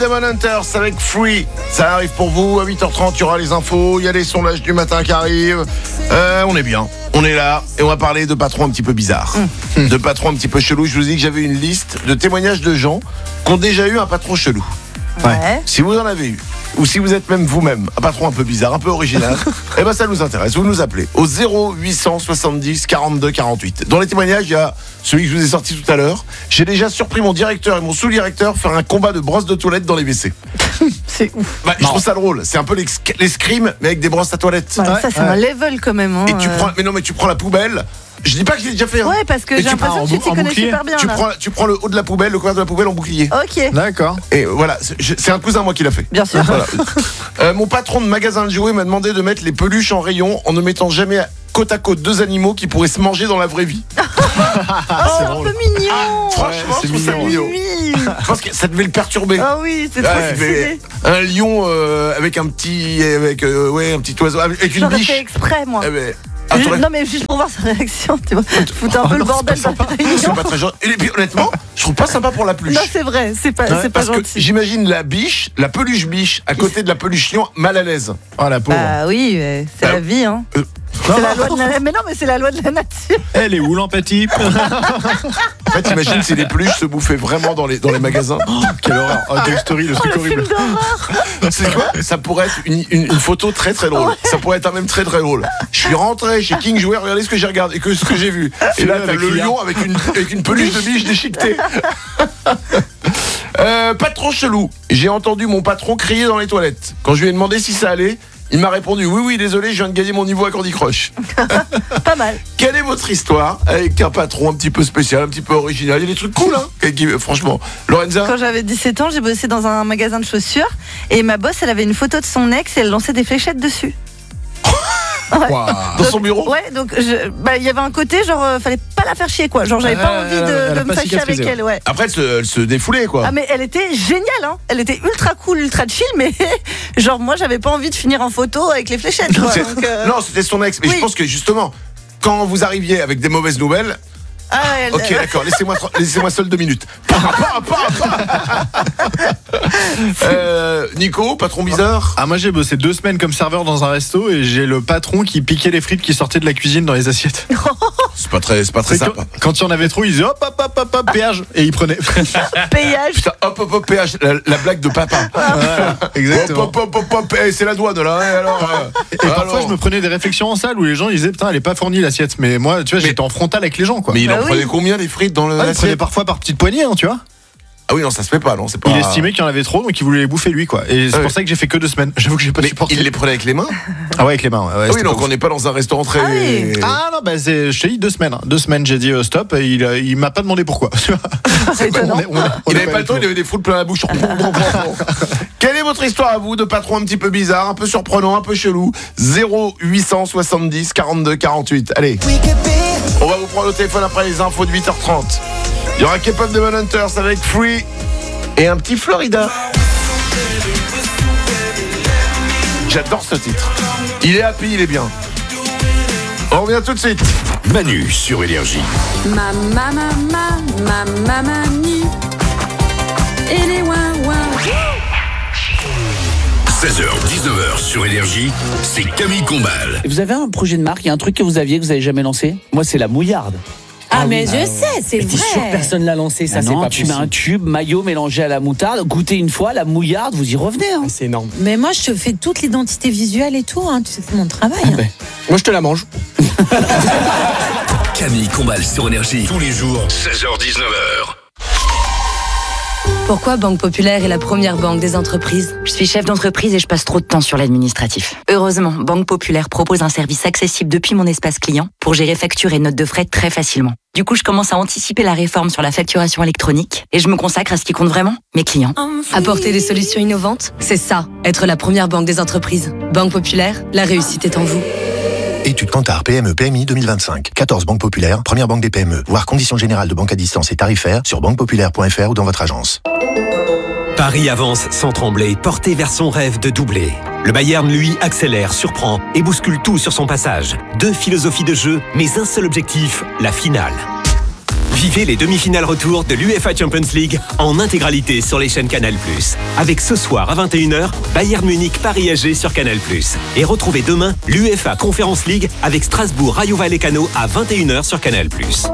Demon Hunters avec Free, ça arrive pour vous. À 8h30, il y aura les infos, il y a les sondages du matin qui arrivent. On est bien, on est là et on va parler de patrons un petit peu bizarres, de patrons un petit peu chelous. Je vous dis que j'avais une liste de témoignages de gens qui ont déjà eu un patron chelou. Ouais. Si vous en avez eu, ou si vous êtes même vous-même un patron un peu bizarre, un peu original, eh ben ça nous intéresse. Vous nous appelez au 0870 42 48. Dans les témoignages, il y a celui que je vous ai sorti tout à l'heure. J'ai déjà surpris mon directeur et mon sous-directeur faire un combat de brosse de toilette dans les WC. C'est ouf. Je trouve ça drôle. C'est un peu l'escrime, mais avec des brosses à toilette. Ouais, ça, c'est un level quand même. Hein. Et tu prends la poubelle. Je dis pas que j'ai déjà fait. Ouais, parce que j'ai l'impression que tu t'y connais super bien. Tu prends le haut de la poubelle, le couvercle de la poubelle en bouclier. Ok. D'accord. Et voilà, c'est un cousin moi qui l'a fait. Bien sûr. Voilà. Mon patron de magasin de jouets m'a demandé de mettre les peluches en rayon en ne mettant jamais côte à côte deux animaux qui pourraient se manger dans la vraie vie. C'est un peu mignon. Franchement, c'est je trouve ça mignon. Je pense que ça devait le perturber. Ah oui, c'est trop stylé. Un lion avec un petit oiseau avec une J'aurais biche. fait exprès moi. Non mais juste pour voir sa réaction, tu vois. Foutais un peu le bordel dans la réunion. C'est pas très gentil. Et puis honnêtement, je trouve pas sympa pour la peluche. Non, c'est vrai, c'est pas Parce gentil. que j'imagine la peluche biche à côté de la peluche lion mal à l'aise. Oh la pauvre. Ah oui, c'est la vie hein. C'est la loi de la... Mais non, mais c'est la loi de la nature. Elle est où l'empathie? En fait, imagine si les peluches se bouffaient vraiment dans les magasins. Quelle horreur. Oh, Toy Story, le truc horrible. Film d'horreur. C'est quoi? Ça pourrait être une photo très très drôle. Ça pourrait être un même très très drôle. Je suis rentré chez King Jouer, regardez ce que j'ai regardé et ce que j'ai vu. Et là, t'as le lion avec une peluche de biche déchiquetée. Patron chelou. J'ai entendu mon patron crier dans les toilettes. Quand je lui ai demandé si ça allait, il m'a répondu oui, désolé, je viens de gagner mon niveau à Candy Crush. Pas mal. Quelle est votre histoire avec un patron un petit peu spécial, un petit peu original? Il y a des trucs cool, hein, franchement. Lorenza? Quand j'avais 17 ans, j'ai bossé dans un magasin de chaussures et ma boss, elle avait une photo de son ex et elle lançait des fléchettes dessus. Ouais. Wow. Dans son bureau? Ouais, donc il y avait un côté genre fallait pas la faire chier quoi. Genre j'avais pas envie de me fâcher avec elle, ouais. Après elle se défoulait quoi. Ah mais elle était géniale hein. Elle était ultra cool, ultra chill mais genre moi j'avais pas envie de finir en photo avec les fléchettes quoi. Donc, Non, c'était son ex, mais oui. je pense que justement quand vous arriviez avec des mauvaises nouvelles. Ok, d'accord, laissez-moi seul 2 minutes. Nico, patron bizarre. Ah, moi j'ai bossé 2 semaines comme serveur dans un resto et j'ai le patron qui piquait les frites qui sortaient de la cuisine dans les assiettes. C'est pas très sympa. Quand il y en avait trop, il disait hop, péage, et il prenait. Payage. Putain, hop, péage, la blague de papa. Voilà, exactement. Hop, c'est la douane là. Et parfois je me prenais des réflexions en salle où les gens disaient putain elle est pas fournie l'assiette, mais moi tu vois j'étais en frontal avec les gens quoi. Mais il en prenait combien les frites dans il l'assiette? prenait parfois par petite poignée hein, tu vois. Ah oui non ça se fait pas non c'est pas. Il estimait qu'il y en avait trop donc il voulait les bouffer lui quoi. Et c'est pour ça que j'ai fait que 2 semaines. J'avoue que j'ai pas supporté. Il les prenait avec les mains? Ah ouais avec les mains. Ouais, oui donc on n'est pas dans un restaurant très. Ah non bah je t'ai dit 2 semaines. 2 semaines j'ai dit stop et il m'a pas demandé pourquoi. C'est étonnant. Il avait pas le temps, il avait des foules plein la bouche. Quelle est votre histoire à vous de patron un petit peu bizarre, un peu surprenant, un peu chelou? 0870 42 48. Allez. On va vous prendre au téléphone après les infos de 8h30. Il y aura K-pop Demon Hunters avec Free et un petit Florida. J'adore ce titre. Il est happy, il est bien. On revient tout de suite. Manu sur Énergie. Mamma mie. Et les ouin-ouin. 16h, 19h sur Énergie, c'est Camille Combal. Vous avez un projet de marque, il y a un truc que vous avez jamais lancé? Moi, c'est la mouillarde. Ah mais je sais, c'est Mais t'es vrai. sûr que personne l'a lancé, ça c'est non, pas tu possible. mets un tube, maillot mélangé à la moutarde, goûtez une fois, la mouillarde, vous y revenez. Hein. C'est énorme. Mais moi je te fais toute l'identité visuelle et tout, hein. Tu sais, c'est mon travail. hein. Moi je te la mange. Camille Combal sur Énergie, tous les jours, 16h, 19h. Pourquoi Banque Populaire est la première banque des entreprises? Je suis chef d'entreprise et je passe trop de temps sur l'administratif. Heureusement, Banque Populaire propose un service accessible depuis mon espace client pour gérer factures et notes de frais très facilement. Du coup, je commence à anticiper la réforme sur la facturation électronique et je me consacre à ce qui compte vraiment, mes clients. Apporter des solutions innovantes, c'est ça, être la première banque des entreprises. Banque Populaire, la réussite est en vous. Étude Kantar PME PMI 2025. 14 banques populaires, première banque des PME. Voir conditions générales de banque à distance et tarifaires sur banquepopulaire.fr ou dans votre agence. Paris avance sans trembler, porté vers son rêve de doubler. Le Bayern, lui, accélère, surprend et bouscule tout sur son passage. 2 philosophies de jeu, mais un seul objectif, la finale. Vivez les demi-finales retour de l'UEFA Champions League en intégralité sur les chaînes Canal+. Avec ce soir à 21h, Bayern Munich Paris AG sur Canal+. Et retrouvez demain l'UEFA Conference League avec Strasbourg Rayo Vallecano à 21h sur Canal+.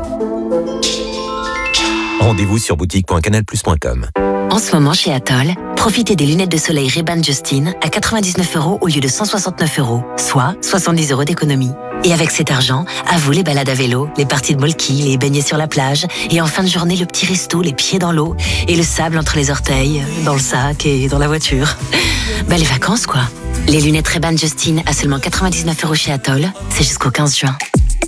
Rendez-vous sur boutique.canalplus.com. En ce moment, chez Atoll, profitez des lunettes de soleil Ray-Ban Justin à 99 € au lieu de 169 €, soit 70 € d'économie. Et avec cet argent, à vous les balades à vélo, les parties de molki, les baignets sur la plage, et en fin de journée, le petit resto, les pieds dans l'eau, et le sable entre les orteils, dans le sac et dans la voiture. Les vacances, quoi. Les lunettes Ray-Ban Justin à seulement 99 € chez Atoll, c'est jusqu'au 15 juin.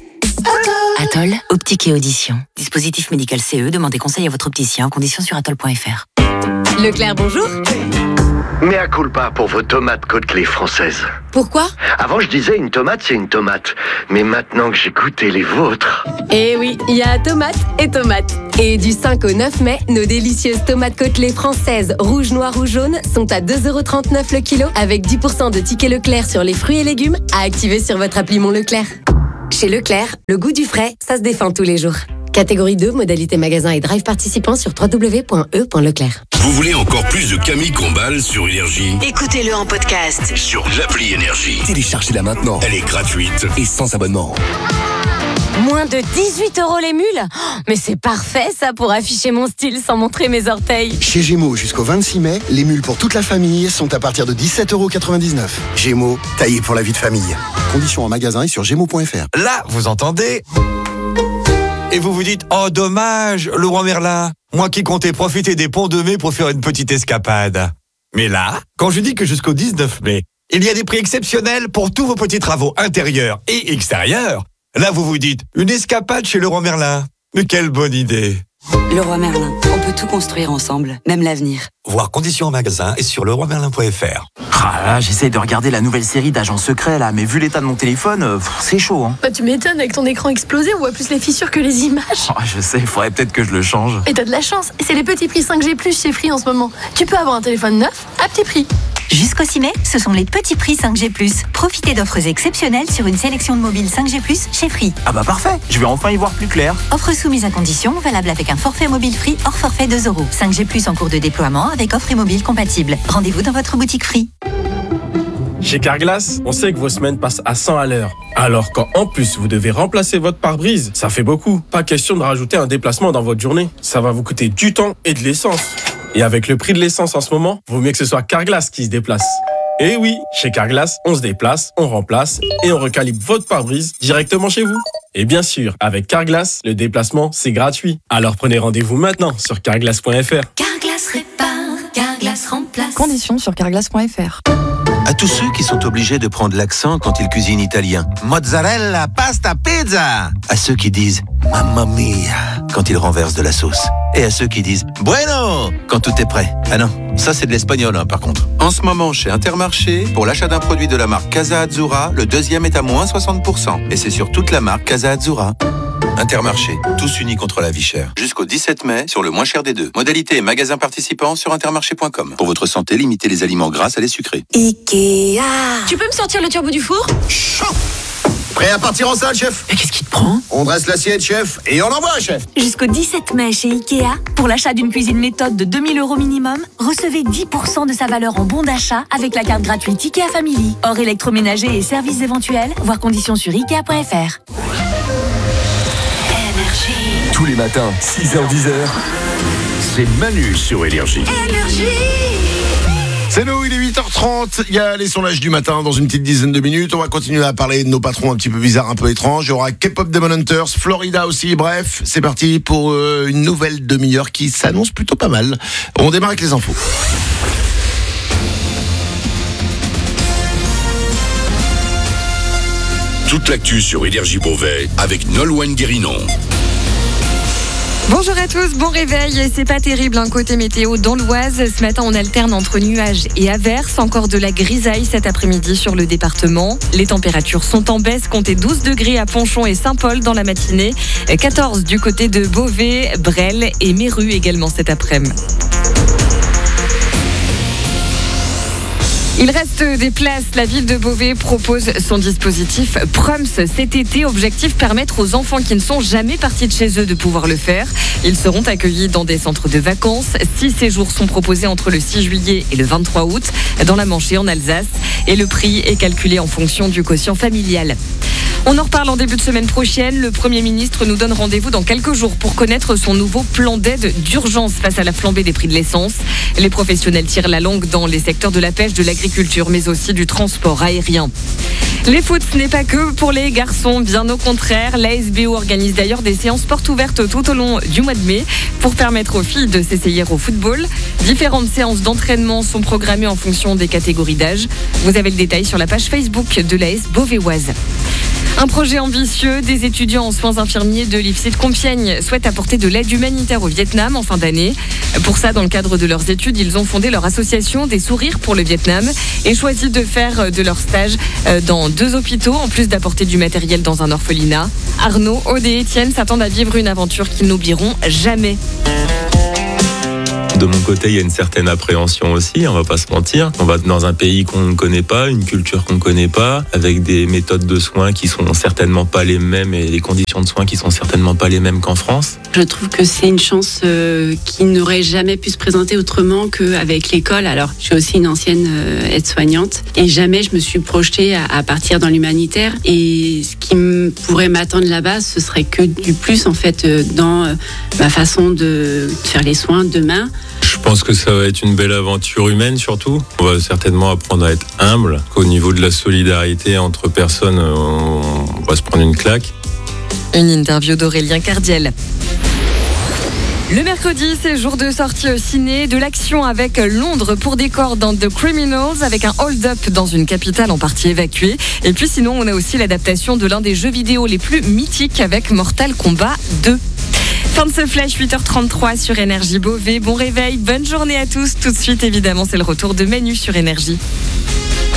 Atoll, optique et audition. Dispositif médical CE, demandez conseil à votre opticien, conditions sur atoll.fr. Leclerc, bonjour. Mea culpa pour vos tomates côtelées françaises. Pourquoi ? Avant, je disais une tomate, c'est une tomate. Mais maintenant que j'ai goûté les vôtres... Eh oui, il y a tomates et tomates. Et du 5 au 9 mai, nos délicieuses tomates côtelées françaises, rouge, noir ou jaune, sont à 2,39 € le kilo, avec 10% de tickets Leclerc sur les fruits et légumes à activer sur votre appli Mon Leclerc. Chez Leclerc, le goût du frais, ça se défend tous les jours. Catégorie 2, modalité magasin et drive participant sur www.e.leclerc. Vous voulez encore plus de Camille Combal sur Énergie ? Écoutez-le en podcast. Sur l'appli Énergie. Téléchargez-la maintenant. Elle est gratuite et sans abonnement. Moins de 18 € les mules ? Mais c'est parfait ça pour afficher mon style sans montrer mes orteils. Chez Gémeaux, jusqu'au 26 mai, les mules pour toute la famille sont à partir de 17,99 €. Gémeaux, taillé pour la vie de famille. Conditions en magasin et sur gémeaux.fr. Là, vous entendez ? Et vous vous dites, oh dommage, le roi Merlin, moi qui comptais profiter des ponts de mai pour faire une petite escapade. Mais là, quand je dis que jusqu'au 19 mai, il y a des prix exceptionnels pour tous vos petits travaux intérieurs et extérieurs, là vous vous dites, une escapade chez le roi Merlin. Mais quelle bonne idée. Le roi Merlin, on peut tout construire ensemble, même l'avenir. Voir conditions en magasin et sur leroimerlin.fr. Ah là, j'essaye de regarder la nouvelle série d'Agents Secrets là, mais vu l'état de mon téléphone, c'est chaud hein. Bah tu m'étonnes, avec ton écran explosé, on voit plus les fissures que les images. Oh, je sais, il faudrait peut-être que je le change. Et t'as de la chance, c'est les petits prix 5G+ chez Free en ce moment. Tu peux avoir un téléphone neuf à petit prix. Jusqu'au 6 mai, ce sont les petits prix 5G+. Profitez d'offres exceptionnelles sur une sélection de mobiles 5G+, chez Free. Ah bah parfait, je vais enfin y voir plus clair. Offre soumise à condition, valable avec un forfait mobile Free hors forfait 2 €. 5G+ en cours de déploiement avec offre et mobile compatible. Rendez-vous dans votre boutique Free. Chez Carglass, on sait que vos semaines passent à 100 à l'heure. Alors quand en plus vous devez remplacer votre pare-brise, ça fait beaucoup. Pas question de rajouter un déplacement dans votre journée. Ça va vous coûter du temps et de l'essence. Et avec le prix de l'essence en ce moment, vaut mieux que ce soit Carglass qui se déplace. Et oui, chez Carglass, on se déplace, on remplace et on recalibre votre pare-brise directement chez vous. Et bien sûr, avec Carglass, le déplacement, c'est gratuit. Alors prenez rendez-vous maintenant sur carglass.fr. Carglass répare, Carglass remplace. Conditions sur carglass.fr. À tous ceux qui sont obligés de prendre l'accent quand ils cuisinent italien. Mozzarella, pasta, pizza. À ceux qui disent mamma mia quand ils renversent de la sauce. Et à ceux qui disent bueno quand tout est prêt. Ah non, ça c'est de l'espagnol par contre. En ce moment chez Intermarché, pour l'achat d'un produit de la marque Casa Azzurra, le deuxième est à moins 60%. Et c'est sur toute la marque Casa Azzurra. Intermarché, tous unis contre la vie chère. Jusqu'au 17 mai, sur le moins cher des deux. Modalité et magasin participants sur intermarché.com. Pour votre santé, limitez les aliments gras à les sucrés. Ikea. Tu peux me sortir le turbo du four ? Prêt à partir en salle, chef? Mais qu'est-ce qui te prend? On dresse l'assiette, chef, et on envoie, chef. Jusqu'au 17 mai chez Ikea, pour l'achat d'une cuisine méthode de 2 000 € minimum, recevez 10% de sa valeur en bon d'achat avec la carte gratuite Ikea Family. Hors électroménager et services éventuels, voir conditions sur Ikea.fr. Tous les matins, 6h-10h, c'est Manu sur Énergie. C'est nous, il est 8h30, il y a les sondages du matin dans une petite dizaine de minutes. On va continuer à parler de nos patrons un petit peu bizarres, un peu étranges. Il y aura K-pop Demon Hunters, Florida aussi, bref, c'est parti pour une nouvelle demi-heure qui s'annonce plutôt pas mal. On démarre avec les infos. Toute l'actu sur Énergie Beauvais avec Nolwenn Guérinon. Bonjour à tous, bon réveil. C'est pas terrible côté météo dans l'Oise. Ce matin, on alterne entre nuages et averses. Encore de la grisaille cet après-midi sur le département. Les températures sont en baisse. Comptez 12 degrés à Ponchon et Saint-Paul dans la matinée. 14 du côté de Beauvais, Bresles et Méru également cet après-midi. Il reste des places. La ville de Beauvais propose son dispositif Prums cet été. Objectif, permettre aux enfants qui ne sont jamais partis de chez eux de pouvoir le faire. Ils seront accueillis dans des centres de vacances. 6 séjours sont proposés entre le 6 juillet et le 23 août dans la Manche et en Alsace. Et le prix est calculé en fonction du quotient familial. On en reparle en début de semaine prochaine. Le Premier ministre nous donne rendez-vous dans quelques jours pour connaître son nouveau plan d'aide d'urgence face à la flambée des prix de l'essence. Les professionnels tirent la langue dans les secteurs de la pêche, de l'agriculture, mais aussi du transport aérien. Les foot, ce n'est pas que pour les garçons, bien au contraire. L'ASBO organise d'ailleurs des séances portes ouvertes tout au long du mois de mai pour permettre aux filles de s'essayer au football. Différentes séances d'entraînement sont programmées en fonction des catégories d'âge. Vous avez le détail sur la page Facebook de l'AS Beauvaisoise. Un projet ambitieux, des étudiants en soins infirmiers de l'IFSI de Compiègne souhaitent apporter de l'aide humanitaire au Vietnam en fin d'année. Pour ça, dans le cadre de leurs études, ils ont fondé leur association Des Sourires pour le Vietnam et choisi de faire de leur stage dans 2 hôpitaux, en plus d'apporter du matériel dans un orphelinat. Arnaud, Aude et Étienne s'attendent à vivre une aventure qu'ils n'oublieront jamais. De mon côté, il y a une certaine appréhension aussi, on va pas se mentir. On va dans un pays qu'on ne connaît pas, une culture qu'on ne connaît pas, avec des méthodes de soins qui sont certainement pas les mêmes et des conditions de soins qui sont certainement pas les mêmes qu'en France. Je trouve que c'est une chance qui n'aurait jamais pu se présenter autrement qu'avec l'école. Alors, je suis aussi une ancienne aide-soignante et jamais je me suis projetée à partir dans l'humanitaire. Et ce qui pourrait m'attendre là-bas, ce serait que du plus en fait dans ma façon de faire les soins demain. Je pense que ça va être une belle aventure humaine surtout. On va certainement apprendre à être humble. Au niveau de la solidarité entre personnes, on va se prendre une claque. Une interview d'Aurélien Cardiel. Le mercredi, c'est jour de sortie au ciné, de l'action avec Londres pour décor dans The Criminals, avec un hold-up dans une capitale en partie évacuée. Et puis sinon, on a aussi l'adaptation de l'un des jeux vidéo les plus mythiques avec Mortal Kombat 2. Fin de ce flash, 8h33 sur Énergie Beauvais. Bon réveil, bonne journée à tous. Tout de suite, évidemment, c'est le retour de Manu sur Énergie.